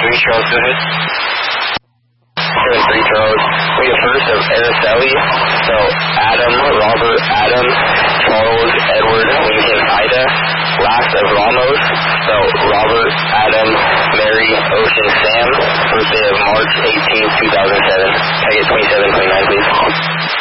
7-3, Charles, go ahead. 7-3, Charles. We have first of Araceli, so Adam, Robert, Adam, Charles, Edward, Lincoln, Ida. Last of Ramos, so Robert, Adam, Mary, Ocean, Sam. Birthday of March 18, 2007. Can I get 2729, please?